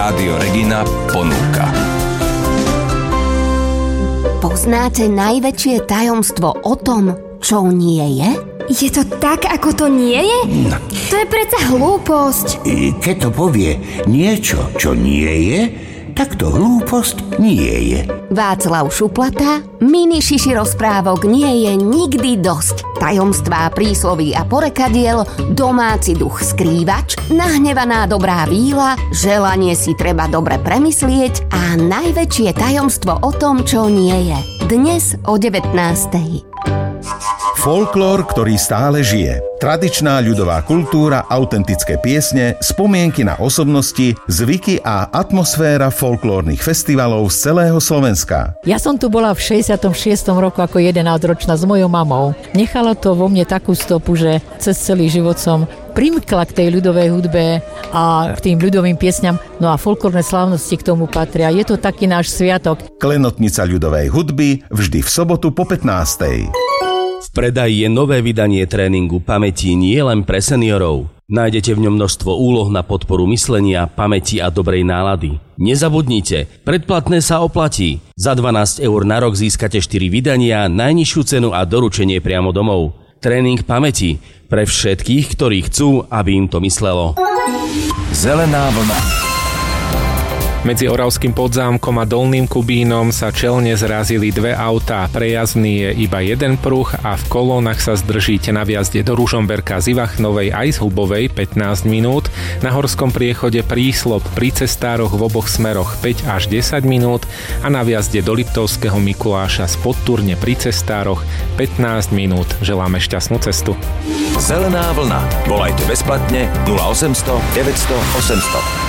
Rádio Regina ponúka. Poznáte najväčšie tajomstvo o tom, čo nie je? Je to tak, ako to nie je? No. To je predsa hlúposť. Keď to povie niečo, čo nie je, tak to hlúposť nie je. Václav Šuplata, mini šiši rozprávok nie je nikdy dosť. Tajomstvá, prísloví a porekadiel, domáci duch skrývač, nahnevaná dobrá víla, želanie si treba dobre premyslieť a najväčšie tajomstvo o tom, čo nie je. Dnes o 19:00. Folklór, ktorý stále žije. Tradičná ľudová kultúra, autentické piesne, spomienky na osobnosti, zvyky a atmosféra folklórnych festivalov z celého Slovenska. Ja som tu bola v 66. roku ako 11-ročná s mojou mamou. Nechalo to vo mne takú stopu, že cez celý život som primkla k tej ľudovej hudbe a k tým ľudovým piesňam. No a folklórne slávnosti k tomu patria. Je to taký náš sviatok. Klenotnica ľudovej hudby vždy v sobotu po 15:00. V predaji je nové vydanie tréningu pamäti nie len pre seniorov. Nájdete v ňom množstvo úloh na podporu myslenia, pamäti a dobrej nálady. Nezabudnite, predplatné sa oplatí. Za 12 € na rok získate 4 vydania, najnižšiu cenu a doručenie priamo domov. Tréning pamäti pre všetkých, ktorí chcú, aby im to myslelo. Zelená vlna. Medzi Oravským Podzámkom a Dolným Kubínom sa čelne zrazili dve autá. Prejazdný je iba jeden pruh a v kolónach sa zdržíte na vjazde do Ružomberka z Ivachnovej aj z Hubovej 15 minút, na Horskom priechode Príslop pri cestároch v oboch smeroch 5 až 10 minút a na vjazde do Liptovského Mikuláša z Podturne pri cestároch 15 minút. Želáme šťastnú cestu. Zelená vlna. Volajte bezplatne 0800 900 800.